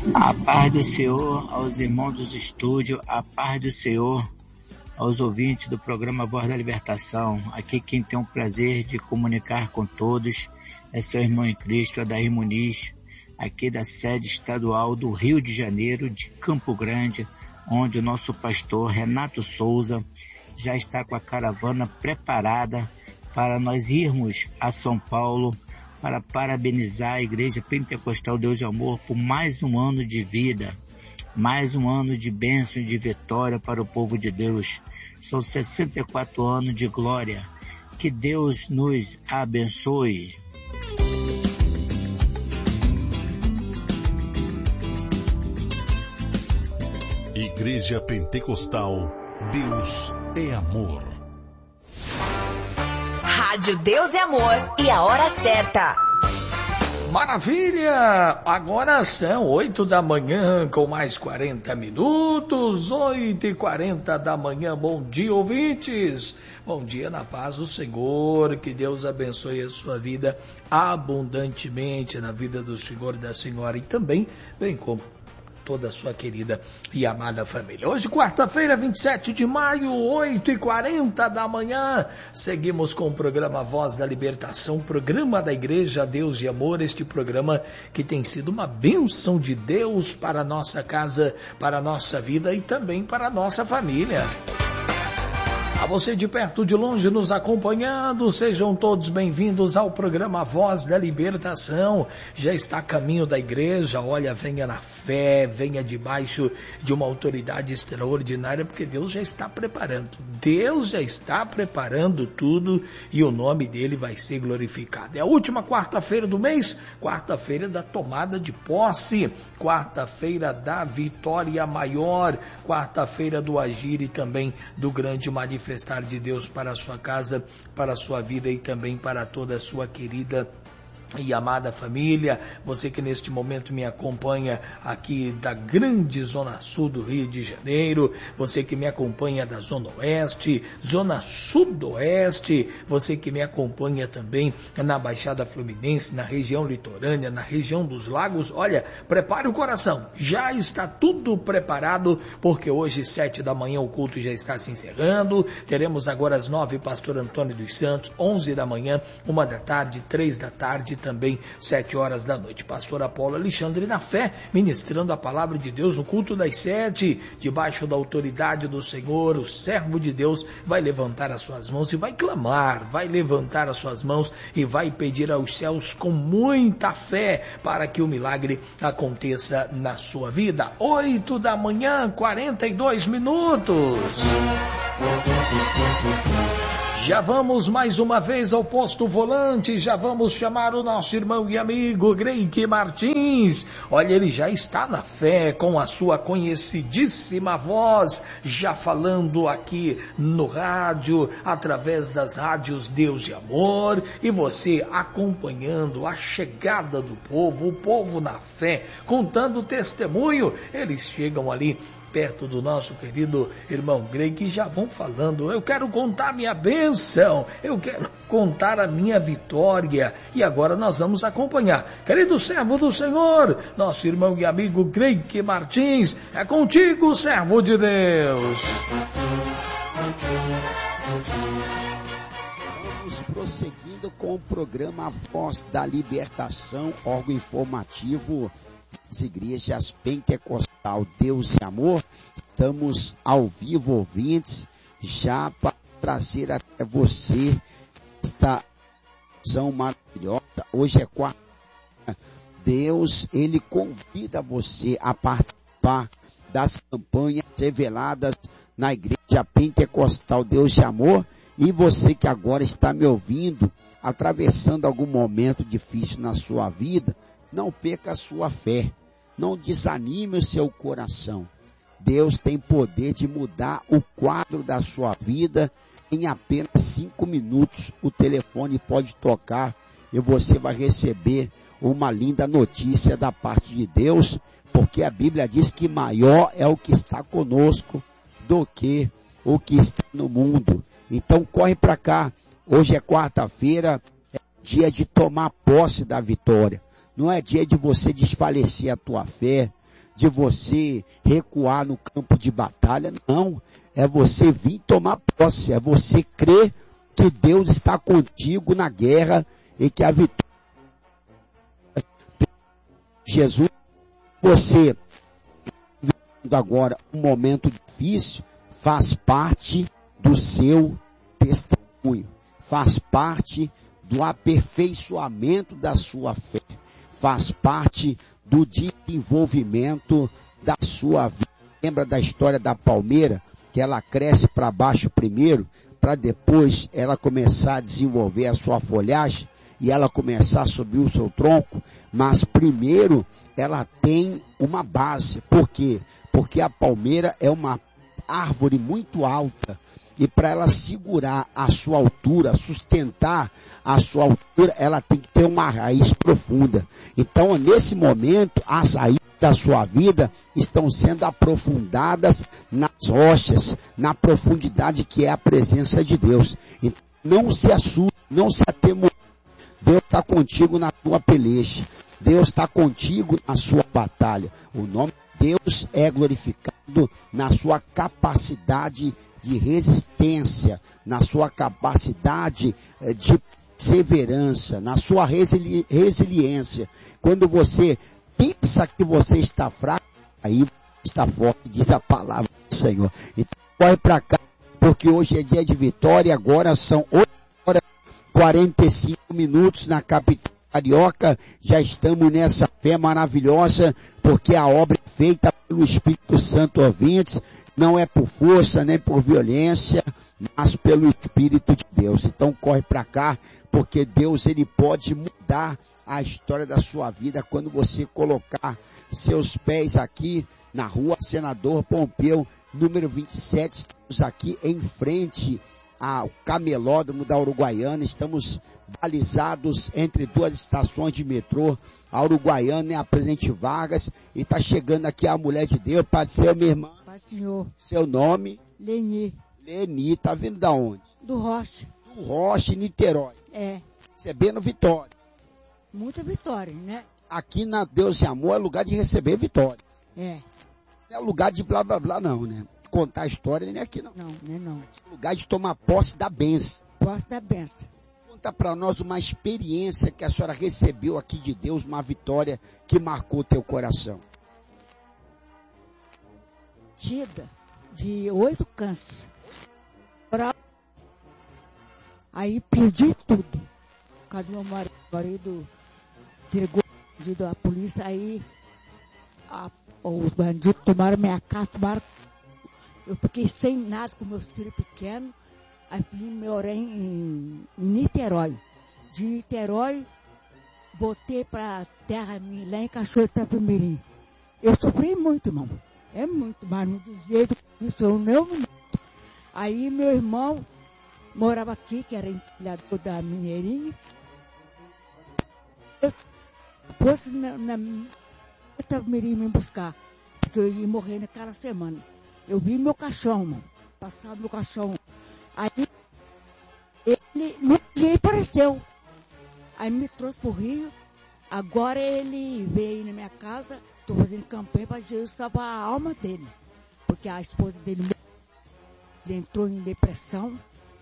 A paz do Senhor aos irmãos dos estúdios, a paz do Senhor aos ouvintes do programa Voz da Libertação. Aqui quem tem o prazer de comunicar com todos é seu irmão em Cristo, Adair Muniz, aqui da sede estadual do Rio de Janeiro, de Campo Grande, onde o nosso pastor Renato Souza já está com a caravana preparada para nós irmos a São Paulo para parabenizar a Igreja Pentecostal Deus de Amor por mais um ano de vida, mais um ano de bênção e de vitória para o povo de Deus. São 64 anos de glória. Que Deus nos abençoe. Igreja Pentecostal Deus é Amor. Rádio Deus é Amor e a hora certa. Maravilha! Agora são 8 da manhã com mais 40 minutos, 8h40 da manhã. Bom dia, ouvintes! Bom dia na paz do Senhor, que Deus abençoe a sua vida abundantemente, na vida do Senhor e da Senhora, e também, bem como toda a sua querida e amada família. Hoje, quarta-feira, 27 de maio, 8h40 da manhã, seguimos com o programa Voz da Libertação, programa da Igreja Deus e Amor, este programa que tem sido uma bênção de Deus para a nossa casa, para a nossa vida e também para a nossa família. A você de perto, de longe, nos acompanhando, sejam todos bem-vindos ao programa Voz da Libertação. Já está a caminho da igreja, olha, venha na fé, venha debaixo de uma autoridade extraordinária, porque Deus já está preparando. Deus já está preparando tudo e o nome dele vai ser glorificado. É a última quarta-feira do mês, quarta-feira da tomada de posse, quarta-feira da vitória maior, quarta-feira do agir e também do grande manifestar de Deus para a sua casa, para a sua vida e também para toda a sua querida e amada família. Você que neste momento me acompanha aqui da grande zona sul do Rio de Janeiro, você que me acompanha da zona oeste, zona sudoeste, você que me acompanha também na Baixada Fluminense, na região litorânea, na região dos lagos, olha, prepare o coração, já está tudo preparado, porque hoje 7 da manhã o culto já está se encerrando, teremos agora às 9 pastor Antônio dos Santos, 11 da manhã, 1 da tarde, 3 da tarde, também 7 horas da noite. Pastor Apolo Alexandre na fé, ministrando a palavra de Deus no culto das 7, debaixo da autoridade do Senhor. O servo de Deus vai levantar as suas mãos e vai clamar, vai levantar as suas mãos e vai pedir aos céus com muita fé para que o milagre aconteça na sua vida. 8 da manhã, 42 minutos. Já vamos mais uma vez ao posto volante, já vamos chamar o nosso irmão e amigo Greike Martins. Olha, ele já está na fé com a sua conhecidíssima voz, já falando aqui no rádio, através das rádios Deus de Amor, e você acompanhando a chegada do povo, o povo na fé, contando testemunho. Eles chegam ali perto do nosso querido irmão Grey, que já vão falando, eu quero contar minha bênção, eu quero contar a minha vitória, e agora nós vamos acompanhar. Querido servo do Senhor, nosso irmão e amigo Grey Martins, é contigo, servo de Deus. Vamos prosseguindo com o programa Voz da Libertação, órgão informativo das igrejas Pentecostal Deus e Amor. Estamos ao vivo, ouvintes, já para trazer até você esta ação maravilhosa. Hoje é quarta. Deus, ele convida você a participar das campanhas reveladas na igreja Pentecostal Deus de Amor. E você que agora está me ouvindo, atravessando algum momento difícil na sua vida, não perca a sua fé, não desanime o seu coração. Deus tem poder de mudar o quadro da sua vida em apenas 5 minutos. O telefone pode tocar e você vai receber uma linda notícia da parte de Deus, porque a Bíblia diz que maior é o que está conosco do que o que está no mundo. Então corre para cá. Hoje é quarta-feira, é dia de tomar posse da vitória. Não é dia de você desfalecer a tua fé, de você recuar no campo de batalha, não. É você vir tomar posse, é você crer que Deus está contigo na guerra e que a vitória de Jesus, você vivendo agora um momento difícil, faz parte do seu testemunho, faz parte do aperfeiçoamento da sua fé, faz parte do desenvolvimento da sua vida. Lembra da história da palmeira, que ela cresce para baixo primeiro, para depois ela começar a desenvolver a sua folhagem e ela começar a subir o seu tronco, mas primeiro ela tem uma base. Por quê? Porque a palmeira é uma árvore muito alta, e para ela segurar a sua altura, sustentar a sua altura, ela tem que ter uma raiz profunda. Então, nesse momento, as raízes da sua vida estão sendo aprofundadas nas rochas, na profundidade que é a presença de Deus. Então, não se assuste, não se atemorize. Deus está contigo na tua peleja. Deus está contigo na sua batalha. O nome de Deus é glorificado na sua capacidade de resistência, na sua capacidade de perseverança, na sua resiliência. Quando você pensa que você está fraco, aí está forte, diz a palavra do Senhor. Então corre para cá, porque hoje é dia de vitória, agora são 8 horas e 45 minutos na capital carioca. Já estamos nessa fé maravilhosa, porque a obra é feita pelo Espírito Santo, ouvintes. Não é por força, nem por violência, mas pelo Espírito de Deus. Então corre para cá, porque Deus, ele pode mudar a história da sua vida quando você colocar seus pés aqui na rua Senador Pompeu, número 27. Estamos aqui em frente ao camelódromo da Uruguaiana. Estamos balizados entre duas estações de metrô, a Uruguaiana e a Presidente Vargas. E está chegando aqui a mulher de Deus. Paz do Senhor, minha irmã. Senhor. Seu nome? Leni. Leni, tá vindo da onde? Do Rocha. Do Rocha, Niterói. É. Recebendo vitória. Muita vitória, né? Aqui na Deus e Amor é lugar de receber vitória. É. Não é lugar de blá blá blá não, né? Contar a história nem aqui não. Não, nem não. Aqui é lugar de tomar posse da bênção. Posse da bênção. Conta para nós uma experiência que a senhora recebeu aqui de Deus, uma vitória que marcou teu coração. De 8 câncer. Aí perdi tudo. Cadê meu marido entregou o bandido à polícia, aí os bandidos tomaram minha casa, eu fiquei sem nada com meus filhos pequenos. Aí morei em Niterói. De Niterói, voltei para terra minha, lá em Cachoeira de Itapemirim. Eu sofri muito, irmão. É muito, mas não desviei do Senhor, não. Aí meu irmão morava aqui, que era empilhador da Mineirinha. Eu fosse na Itapemirim me buscar, porque eu ia morrer naquela semana. Eu vi meu caixão, irmão, passava meu caixão. Aí ele no dia apareceu. Aí me trouxe pro Rio. Agora ele veio aí na minha casa. Estou fazendo campanha para Jesus salvar a alma dele. Porque a esposa dele ele entrou em depressão.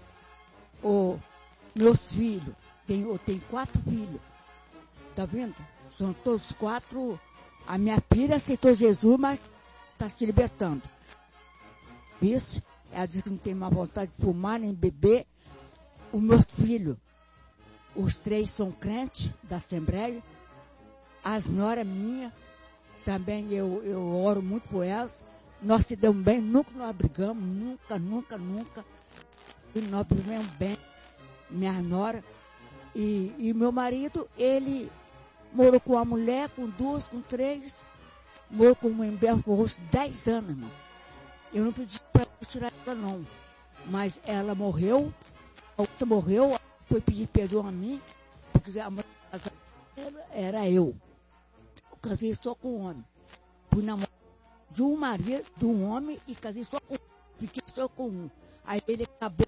Meus filhos, eu tenho 4 filhos. Tá vendo? São todos 4. A minha filha aceitou Jesus, mas está se libertando. Isso, ela diz que não tem mais vontade de fumar nem beber. Os meus filhos, os 3 são crentes da Assembleia. As noras minhas, também eu oro muito por elas. Nós se damos bem, nunca nós brigamos, nunca. E nós vivemos bem, minha nora. E meu marido, ele morou com uma mulher, com 2, com 3. Morou com uma mulher por 10 anos, irmão. Eu não pedi para tirar ela, não. Mas ela morreu, a outra morreu, foi pedir perdão a mim, porque a mulher era eu. Eu casei só com um homem. Fui namorar de um marido, de um homem, e casei só com um. Fiquei só com um. Aí ele acabou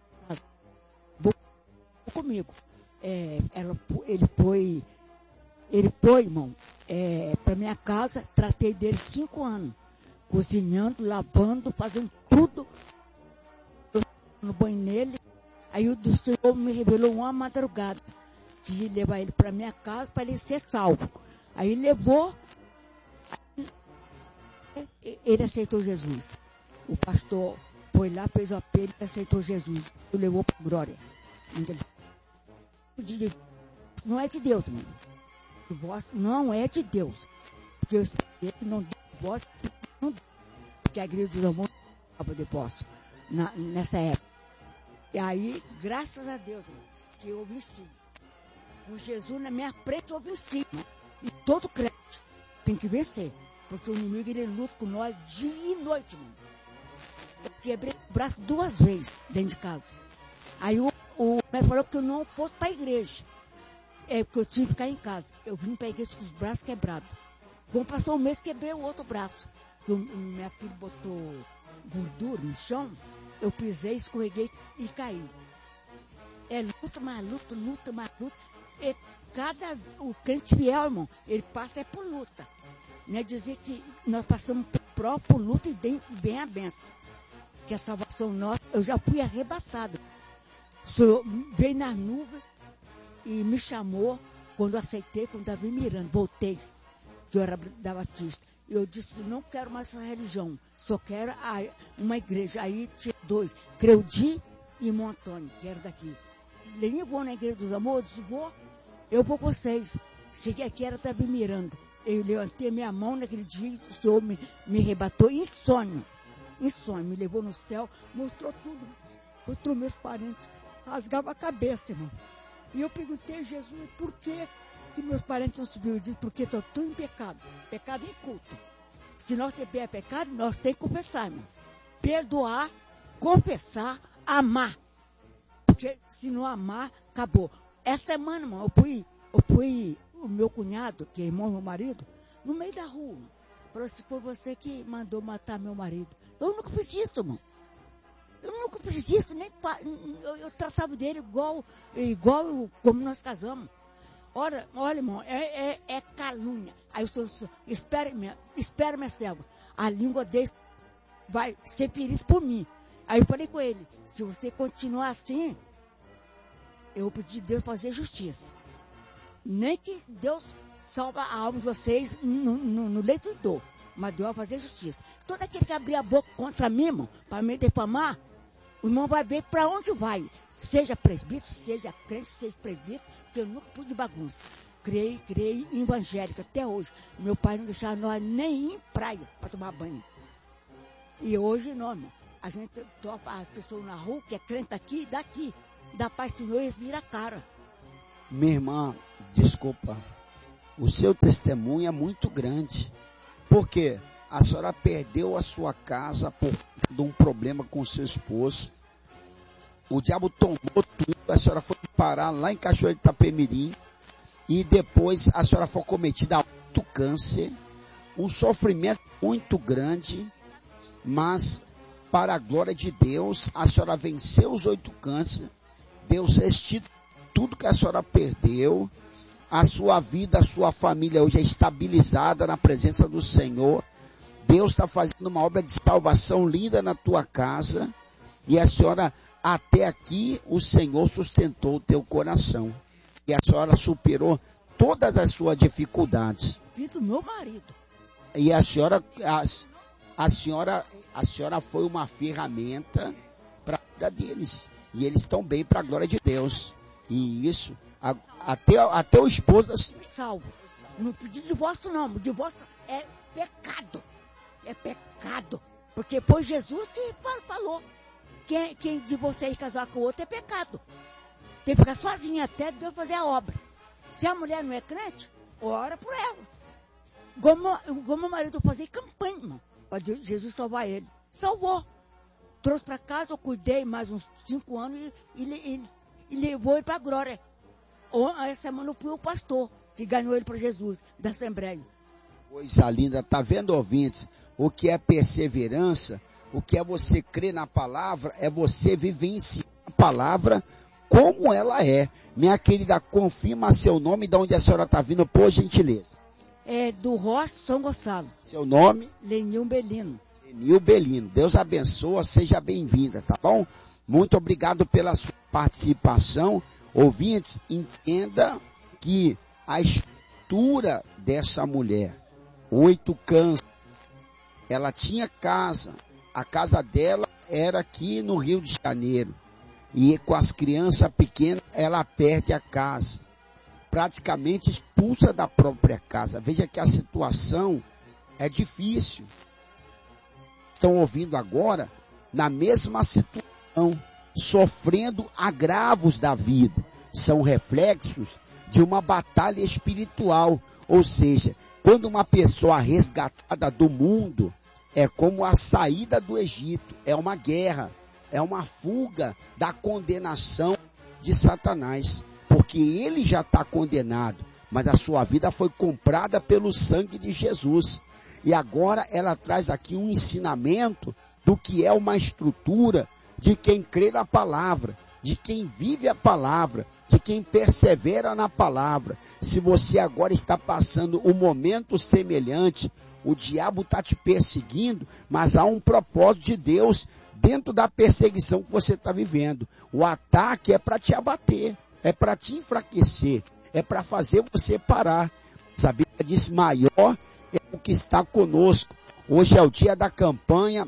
comigo. Ele Ele foi, irmão, para minha casa, tratei dele 5 anos. Cozinhando, lavando, fazendo tudo. Eu no banho nele. Aí o do Senhor me revelou uma madrugada. Que ia levar ele para minha casa para ele ser salvo. Aí levou. Ele aceitou Jesus. O pastor foi lá, fez o apelo e aceitou Jesus. O levou para a glória. Não é de Deus, irmão. O divórcio não é de Deus. Porque eu espero que não deu divórcio. Porque a igreja dos irmãos não estava divórcio nessa época. E aí, graças a Deus, irmão, que eu venci. Com Jesus na minha frente eu venci. Né? E todo crente tem que vencer. Porque o inimigo ele luta com nós dia e noite, irmão. Eu quebrei o braço 2 vezes dentro de casa. Aí o médico falou que eu não fosse para a igreja. Porque eu tinha que ficar em casa. Eu vim para a igreja com os braços quebrados. Quando passou um mês, quebrei o outro braço. Minha filha botou gordura no chão. Eu pisei, escorreguei e caí. É luta, mais luta, luta, mais luta. O crente fiel, irmão, ele passa por luta. Não é dizer que nós passamos por luta e vem a benção. Que a salvação nossa, eu já fui arrebatado. O Senhor veio nas nuvens e me chamou quando eu aceitei, quando estava me mirando. Voltei, que eu era da Batista. Eu disse que não quero mais essa religião, só quero uma igreja. Aí tinha 2, Creudi e irmão Antônio, que era daqui. Nem vou na igreja dos amores, disse, eu vou com vocês. Cheguei aqui, era até Miranda. Eu levantei minha mão naquele dia, o Senhor me arrebatou em sonho, me levou no céu, mostrou tudo, mostrou meus parentes, rasgava a cabeça, irmão. E eu perguntei a Jesus, por que meus parentes não subiram? Ele disse, porque estou tudo em pecado em culto. Se nós temos pecado, nós temos que confessar, irmão. Perdoar, confessar, amar. Porque se não amar, acabou. Essa semana, irmão, eu fui o meu cunhado, que é irmão do meu marido, no meio da rua. Falou assim, foi você que mandou matar meu marido. Eu nunca fiz isso, irmão. Eu nunca fiz isso, nem eu tratava dele igual como nós casamos. Olha, irmão, é calúnia. Aí o senhor, espera minha serva. A língua dele vai ser ferida por mim. Aí eu falei com ele, se você continuar assim, eu vou pedir a Deus fazer justiça. Nem que Deus salve a alma de vocês no leito de dor, mas Deus vai fazer justiça. Todo aquele que abrir a boca contra mim, irmão, para me defamar, o irmão vai ver para onde vai. Seja presbítero, seja crente, seja presbítero, porque eu nunca fui de bagunça. Criei em evangélica até hoje. Meu pai não deixava nós nem ir em praia para tomar banho. E hoje não, irmão. A gente topa as pessoas na rua, que é crente daqui, dá paz, Senhor, eles viram a cara. Minha irmã, desculpa, o seu testemunho é muito grande. Por quê? A senhora perdeu a sua casa por conta de um problema com o seu esposo. O diabo tomou tudo, a senhora foi parar lá em Cachoeira de Itapemirim. E depois a senhora foi cometida a muito câncer. Um sofrimento muito grande. Mas, para a glória de Deus, a senhora venceu os 8 cânceres. Deus restituiu tudo que a senhora perdeu. A sua vida, a sua família hoje é estabilizada na presença do Senhor. Deus está fazendo uma obra de salvação linda na tua casa. E a senhora, até aqui, o Senhor sustentou o teu coração. E a senhora superou todas as suas dificuldades. Filho do meu marido. E a senhora foi uma ferramenta para a vida deles. E eles estão bem para a glória de Deus. E isso, até o esposo... Salvo. Não pedi divórcio não. Divórcio é pecado. É pecado. Porque foi Jesus que falou. Quem divorciar e casar com o outro é pecado. Tem que ficar sozinha até Deus fazer a obra. Se a mulher não é crente, ora por ela. Como meu marido fazia campanha, irmão, para Jesus salvar ele. Salvou. Trouxe para casa, eu cuidei mais uns 5 anos e levou ele para a glória. Essa semana eu fui o pastor que ganhou ele para Jesus, da Assembleia. Coisa linda, tá vendo, ouvintes? O que é perseverança, o que é você crer na palavra, é você vivenciar a palavra como ela é. Minha querida, confirma seu nome, de onde a senhora está vindo, por gentileza. É do Rocha, São Gonçalo. Seu nome? Lenil Belino. Lenil Belino. Deus abençoa, seja bem-vinda, tá bom? Muito obrigado pela sua participação. Ouvintes, entenda que a estrutura dessa mulher, 8 cânceres, ela tinha casa, a casa dela era aqui no Rio de Janeiro, e com as crianças pequenas, ela perde a casa, praticamente expulsa da própria casa. Veja que a situação é difícil. Estão ouvindo agora, na mesma situação, sofrendo agravos da vida, são reflexos de uma batalha espiritual, ou seja, quando uma pessoa resgatada do mundo, é como a saída do Egito, é uma guerra, é uma fuga da condenação de Satanás, porque ele já está condenado, mas a sua vida foi comprada pelo sangue de Jesus. E agora ela traz aqui um ensinamento do que é uma estrutura de quem crê na palavra, de quem vive a palavra, de quem persevera na palavra. Se você agora está passando um momento semelhante, o diabo está te perseguindo, mas há um propósito de Deus dentro da perseguição que você está vivendo. O ataque é para te abater, é para te enfraquecer, é para fazer você parar. A Bíblia diz: maior é o que está conosco. Hoje é o dia da campanha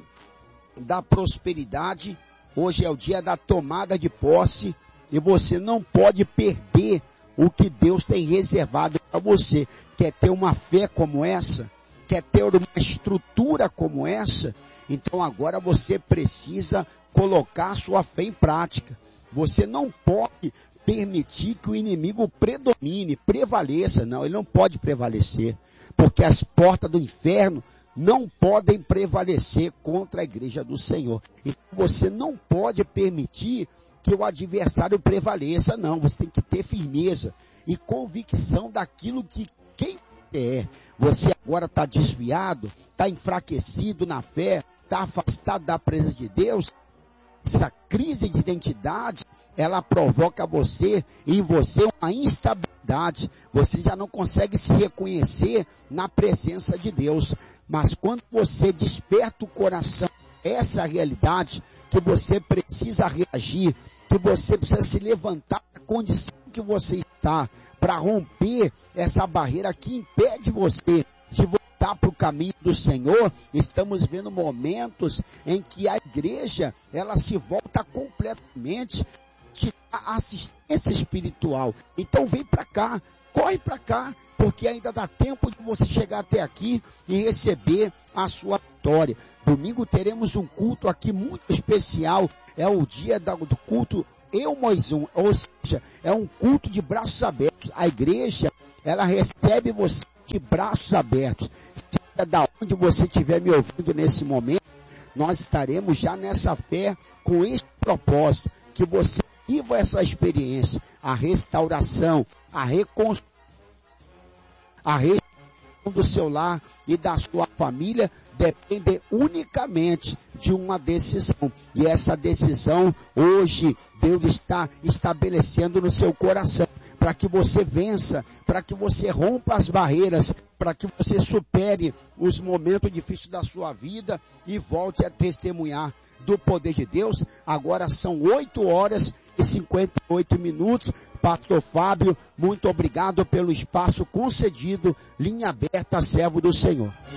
da prosperidade, hoje é o dia da tomada de posse, e você não pode perder o que Deus tem reservado para você. Quer ter uma fé como essa? Quer ter uma estrutura como essa? Então agora você precisa colocar a sua fé em prática. Você não pode permitir que o inimigo predomine, prevaleça. Não, ele não pode prevalecer, porque as portas do inferno não podem prevalecer contra a igreja do Senhor. Então você não pode permitir que o adversário prevaleça, não. Você tem que ter firmeza e convicção daquilo que quem é. Você agora está desviado, está enfraquecido na fé, está afastado da presença de Deus. Essa crise de identidade, ela provoca em você uma instabilidade. Você já não consegue se reconhecer na presença de Deus. Mas quando você desperta o coração, essa realidade, que você precisa reagir, que você precisa se levantar da condição que você está, para romper essa barreira que impede você de voltar para o caminho do Senhor. Estamos vendo momentos em que a igreja, ela se volta completamente a assistência espiritual. Então vem para cá, corre para cá, porque ainda dá tempo de você chegar até aqui e receber a sua vitória. Domingo teremos um culto aqui muito especial, é o dia do culto Eu Mais Um, ou seja, é um culto de braços abertos. A igreja, ela recebe você de braços abertos. Seja da onde você estiver me ouvindo nesse momento, nós estaremos já nessa fé com esse propósito, que você viva essa experiência, a restauração, a reconstrução do seu lar e da sua família depende unicamente de uma decisão. E essa decisão, hoje, Deus está estabelecendo no seu coração, para que você vença, para que você rompa as barreiras, para que você supere os momentos difíceis da sua vida e volte a testemunhar do poder de Deus. Agora são 8h58. Pastor Fábio, muito obrigado pelo espaço concedido. Linha aberta, servo do Senhor.